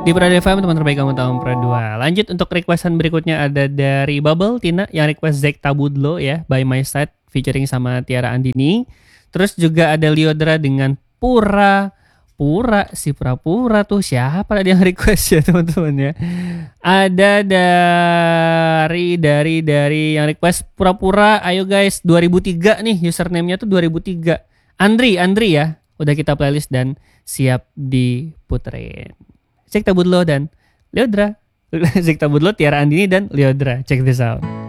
Di Prada FM teman terbaik kamu tahun Pradua. Lanjut untuk requestan berikutnya ada dari Bubble Tina yang request Zek Tabudlo ya, By My Side featuring sama Tiara Andini. Terus juga ada Liodra dengan si pura-pura tuh siapa yang request ya teman-teman ya. Ada dari yang request pura-pura, ayo guys 2003 nih username-nya tuh 2003. Andri ya, udah kita playlist dan siap diputerin. Zek Tabudlo dan Liodra. Zek Tabudlo, Tiara Andini dan Liodra. Check this out.